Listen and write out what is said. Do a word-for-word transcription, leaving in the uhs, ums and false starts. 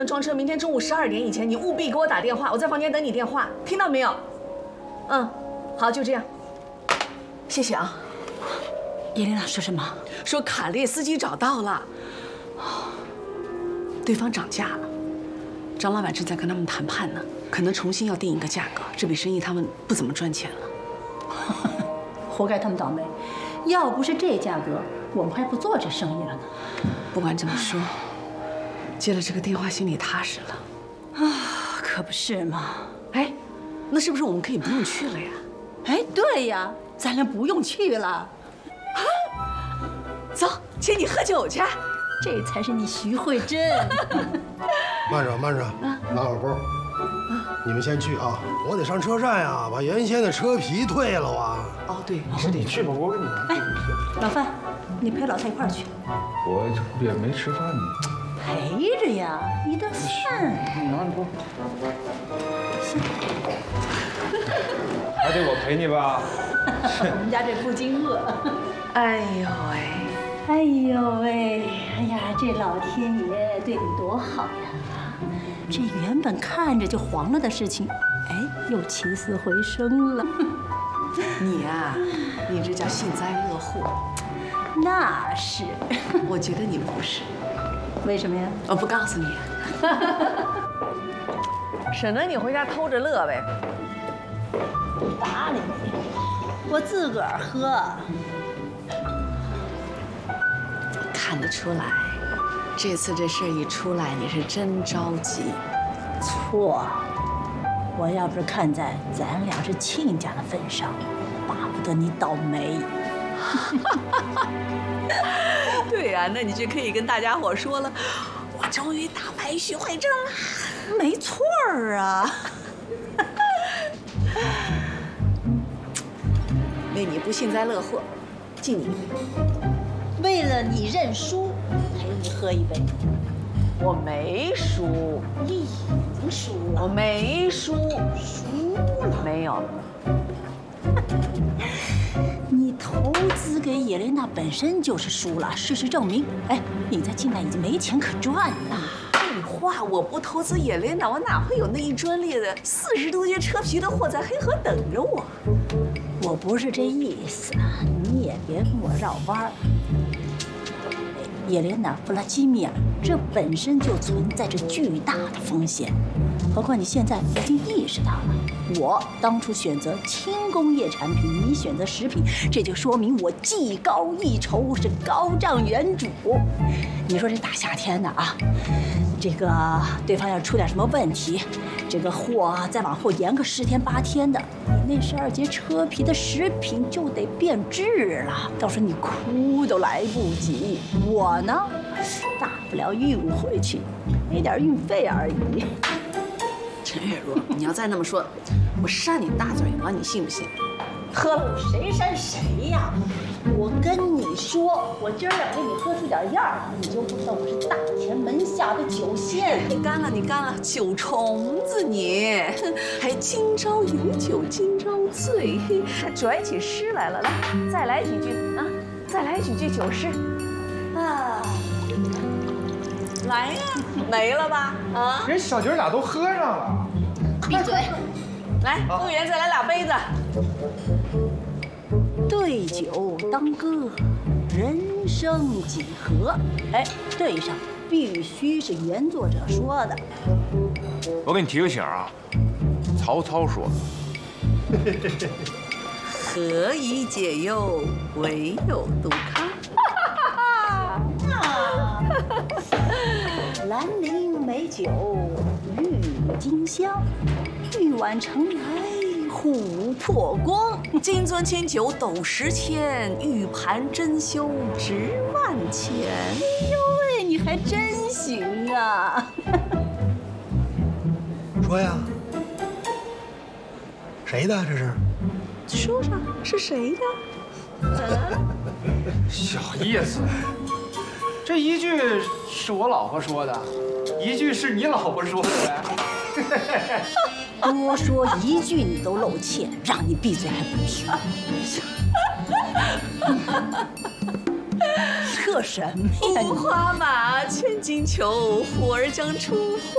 装车明天中午十二点以前，你务必给我打电话，我在房间等你电话，听到没有？嗯，好，就这样。谢谢啊。 叶琳娜说什么？ 说卡列斯基找到了，对方涨价了。张老板正在跟他们谈判呢，可能重新要定一个价格。这笔生意他们不怎么赚钱了。 活该他们倒霉。要不是这价格，我们还不做这生意了呢。 不管怎么说。 接了这个电话，心里踏实了， 啊，可不是嘛！ 哎，那是不是我们可以不用去了呀？ 哎，对呀，咱俩不用去了。啊， 走，请你喝酒去。 这才是你徐慧珍。 慢着，慢着，拿好包。你们先去啊，我得上车站呀，把原先的车皮退了啊。 哦，对， 是你去吧，我跟你玩。 哎，老范，你陪老太一块儿去。 我也没吃饭呢。 陪着呀，一顿饭。 你拿着包。行。还得我陪你吧？ 我们家这不经饿。 哎呦喂， 哎呦喂，哎呀，这老天爷对你多好呀！这原本看着就黄了的事情，哎，又起死回生了。 你呀、啊，你这叫幸灾乐祸。 那是。 我觉得你不是。 为什么呀？ 我不告诉你，省得你回家偷着乐呗。 不搭理你，我自个儿喝。 看得出来，这次这事儿一出来，你是真着急。 错，我要不是看在咱俩是亲家的份上，巴不得你倒霉。 对呀、啊，那你就可以跟大家伙说了，我终于打败徐慧珍了。 没错儿啊。 为你不幸灾乐祸，敬你一杯。 为了你认输，陪你喝一杯。 我没输， 你已经输了。 我没输， 输了没有。 你投资给叶莲娜本身就是输了，事实证明，哎，你在境外已经没钱可赚了。 废话，我不投资叶莲娜，我哪会有那一专列的四十多节车皮的货在黑河等着我？ 我不是这意思，你也别跟我绕弯儿。叶莲娜·弗拉基米尔，这本身就存在着巨大的风险，何况你现在已经意识到了。我当初选择轻工业产品，你选择食品，这就说明我技高一筹，是高瞻远瞩。你说这大夏天的啊，这个对方要出点什么问题，这个货再往后延个十天八天的，你那十二节车皮的食品就得变质了，到时候你哭都来不及。我呢，大不了运回去，赔点运费而已。 陈月如，你要再那么说，我扇你大嘴巴，你信不信？喝了， 谁扇谁呀？我跟你说，我今儿要给你喝出点样儿，你就不知道我是大田门下的酒仙。 你干了，你干了，酒虫子你，还今朝有酒今朝醉，还拽起诗来了。来，再来几句啊，再来几句酒诗。啊，来呀，没了吧？啊， 人小姐俩都喝上了。 闭嘴！ 来，服务员再来俩杯子。 对酒当歌，人生几何？哎，对上，必须是原作者说的。 我给你提个醒啊，曹操说的。 何以解忧，唯有杜康。 兰陵美酒郁金香，玉碗盛来琥珀光。 金樽清酒斗十千，玉盘珍羞值万钱。 哎呦喂，你还真行啊！ 说呀，谁的这是？ 说说是谁的？ 小意思，这一句是我老婆说的，一句是你老婆说的呗。 多说一句你都露怯，让你闭嘴还不听。乐什么呀？ 五花马，千金裘，呼儿将出。